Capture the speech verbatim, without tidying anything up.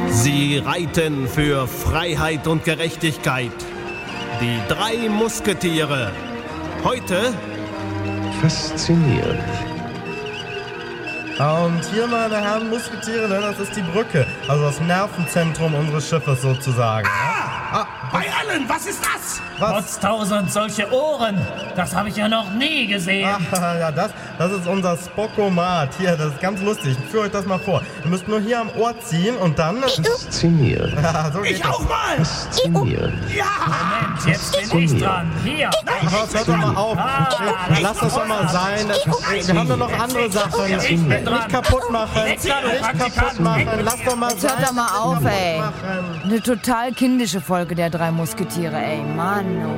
Sie reiten für Freiheit und Gerechtigkeit. Die drei Musketiere. Heute fasziniert. Und hier, meine Herren Musketiere, das ist die Brücke. Also das Nervenzentrum unseres Schiffes sozusagen. Ah, ah, bei allen, was ist das? Potztausend solche Ohren, das habe ich ja noch nie gesehen. Ah, ja, das, das ist unser Spockomat. Hier, das ist ganz lustig. Ich führe euch das mal vor. Ihr müsst nur hier am Ohr ziehen und dann... Fasziniert. Ja, so geht Ich das. auch mal. Fasziniert. Ja. Moment, jetzt bin ich dran. Hier. Aber hört doch mal auf. Ah, Lass das doch mal sein. Das, wir haben doch noch andere Sachen. Ich bin dran. Nicht kaputt machen. Weg da, du Nicht Praktikant. kaputt machen. Lass doch mal Jetzt sein. hört doch mal auf, Kaputt ey. machen. Eine total kindische Folge der drei Musketiere, ey. Mann, oh